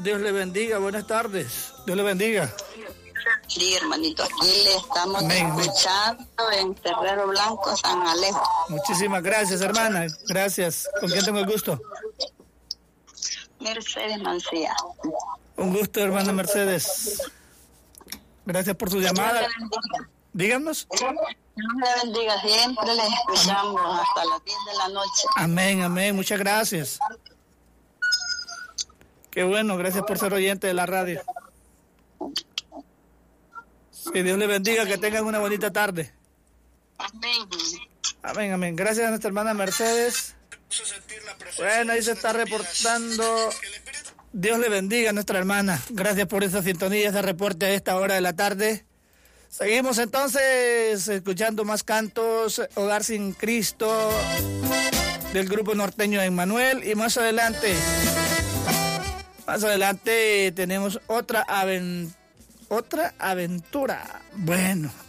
Dios le bendiga, buenas tardes. Dios le bendiga. Sí, hermanito, aquí le estamos escuchando en Terrero Blanco, San Alejo. Muchísimas gracias, hermana. Gracias. ¿Con quién tengo el gusto? Mercedes Mancía. Un gusto, hermana Mercedes. Gracias por su llamada. Díganos. Dios le bendiga, siempre les escuchamos hasta las 10 de la noche. Amén, amén. Muchas gracias. Qué bueno, gracias por ser oyente de la radio. Que Dios le bendiga, que tengan una bonita tarde. Amén. Amén, amén. Gracias a nuestra hermana Mercedes. Bueno, ahí se está reportando. Dios le bendiga a nuestra hermana. Gracias por esa sintonía, ese reporte a esta hora de la tarde. Seguimos entonces escuchando más cantos. Hogar sin Cristo, del grupo norteño Emmanuel. Y más adelante tenemos otra aventura. Bueno,